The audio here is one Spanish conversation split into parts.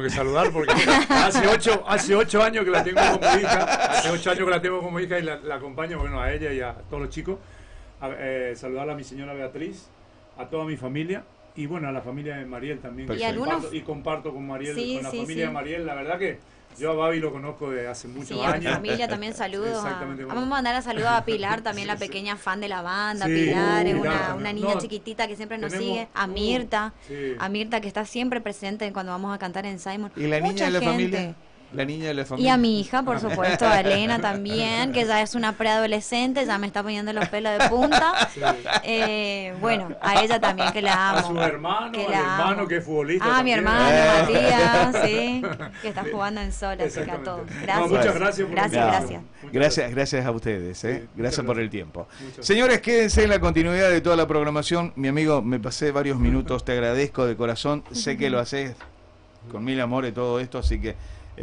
que saludar porque hace 8 años que la tengo como hija. Hace 8 años que la tengo como hija y la acompaño, bueno, a ella y a todos los chicos. Saludar a mi señora Beatriz, a toda mi familia y bueno, a la familia de Mariel también. Y comparto con Mariel, con la familia de Mariel. La verdad que yo a Babi lo conozco de hace muchos años. A mi familia también saludos. Vamos a mandar a saludar a Pilar, también la pequeña fan de la banda. Pilar es una niña chiquitita que siempre nos sigue. A Mirta, que está siempre presente cuando vamos a cantar en Simon. ¿Y la niña de la familia? La niña de la familia. Y a mi hija, por supuesto, a Elena también, que ya es una preadolescente, ya me está poniendo los pelos de punta. Bueno, a ella también, que la amo. A su hermano, que es futbolista. Mi hermano, Matías, que está jugando en Sol, así que a todos. Gracias. Muchas gracias. Gracias a ustedes, gracias por el tiempo. Señores, quédense en la continuidad de toda la programación. Mi amigo, me pasé varios minutos, te agradezco de corazón. Sé que lo haces con mil amor y todo esto, así que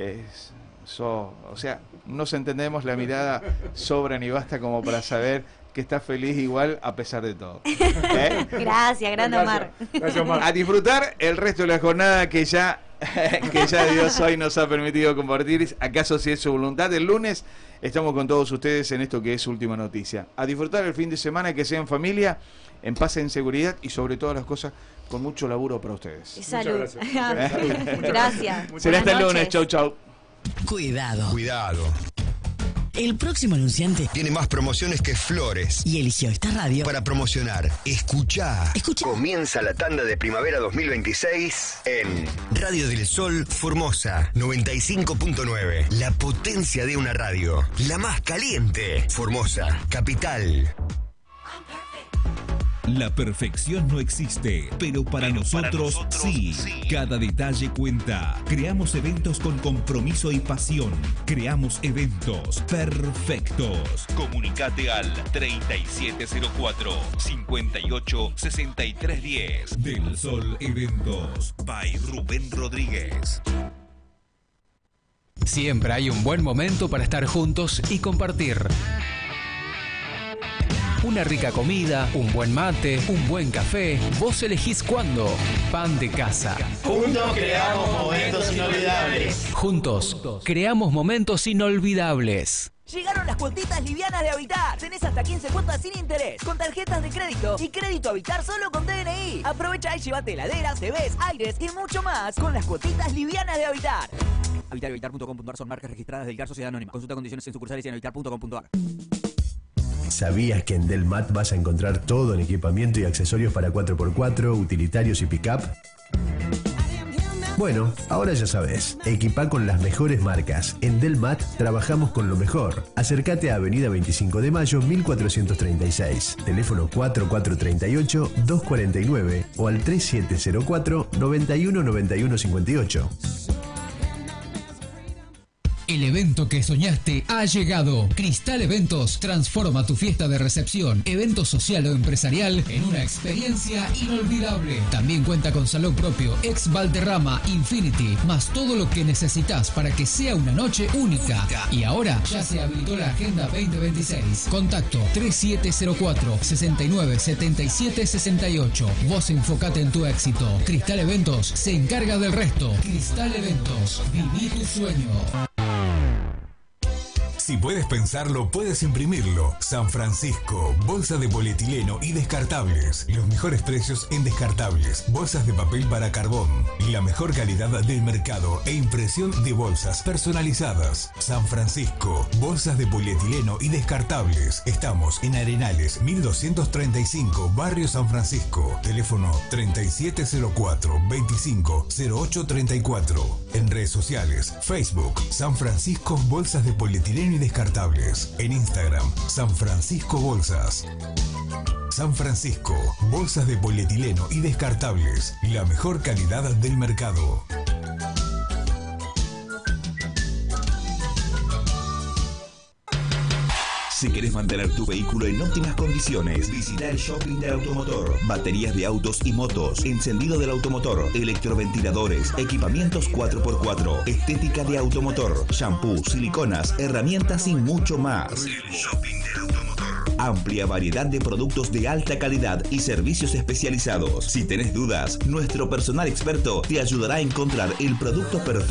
o sea, nos entendemos, la mirada sobra ni basta como para saber que estás feliz igual a pesar de todo. Gracias, grande Omar. Gracias, Omar. A disfrutar el resto de la jornada que ya Dios hoy nos ha permitido compartir, acaso si es su voluntad. El lunes estamos con todos ustedes en esto que es Última Noticia. A disfrutar el fin de semana, que sea en familia, en paz, en seguridad y sobre todas las cosas con mucho laburo para ustedes. Y salud. Gracias. Gracias. Será hasta el lunes. Chau. Cuidado. El próximo anunciante tiene más promociones que flores y eligió esta radio para promocionar. Escucha. Comienza la tanda de primavera 2026 en Radio del Sol Formosa 95.9. La potencia de una radio. La más caliente. Formosa, capital. La perfección no existe, pero para nosotros sí. Cada detalle cuenta. Creamos eventos con compromiso y pasión. Creamos eventos perfectos. Comunicate al 3704-586310. Del Sol Eventos by Rubén Rodríguez. Siempre hay un buen momento para estar juntos y compartir. Una rica comida, un buen mate, un buen café. Vos elegís cuándo. Pan de casa. Juntos creamos momentos inolvidables. Juntos creamos momentos inolvidables. Llegaron las cuotitas livianas de Habitar. Tenés hasta 15 cuotas sin interés, con tarjetas de crédito y crédito Habitar solo con DNI. Aprovecha y llévate heladeras, TVs, aires y mucho más con las cuotitas livianas de Habitar. Habitar y Habitar.com.ar son marcas registradas del GAR Sociedad Anónima. Consulta condiciones en sucursales y en habitar.com.ar. ¿Sabías que en Delmat vas a encontrar todo en equipamiento y accesorios para 4x4, utilitarios y pick-up? Bueno, ahora ya sabes, equipá con las mejores marcas. En Delmat trabajamos con lo mejor. Acércate a Avenida 25 de Mayo 1436, teléfono 4438-249 o al 3704-919158. El evento que soñaste ha llegado. Cristal Eventos transforma tu fiesta de recepción, evento social o empresarial en una experiencia inolvidable. También cuenta con salón propio, ex Valderrama, Infinity, más todo lo que necesitas para que sea una noche única. Y ahora ya se habilitó la Agenda 2026. Contacto 3704-697768. Vos enfocate en tu éxito. Cristal Eventos se encarga del resto. Cristal Eventos, viví tu sueño. Si puedes pensarlo, puedes imprimirlo. San Francisco, bolsa de polietileno y descartables. Los mejores precios en descartables. Bolsas de papel para carbón. Y la mejor calidad del mercado e impresión de bolsas personalizadas. San Francisco, bolsas de polietileno y descartables. Estamos en Arenales 1235, Barrio San Francisco. Teléfono 3704-250834. En redes sociales, Facebook, San Francisco Bolsas de Polietileno y Descartables. En Instagram, San Francisco Bolsas. San Francisco, bolsas de polietileno y descartables. La mejor calidad del mercado. Si querés mantener tu vehículo en óptimas condiciones, visita el shopping del automotor. Baterías de autos y motos, encendido del automotor, electroventiladores, equipamientos 4x4, estética de automotor, shampoo, siliconas, herramientas y mucho más. El shopping del automotor. Amplia variedad de productos de alta calidad y servicios especializados. Si tenés dudas, nuestro personal experto te ayudará a encontrar el producto perfecto